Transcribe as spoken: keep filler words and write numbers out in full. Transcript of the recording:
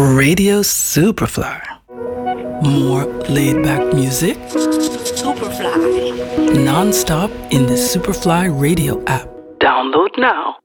Radio Superfly. More laid-back music. Superfly. Non-stop in the Superfly radio app. Download now.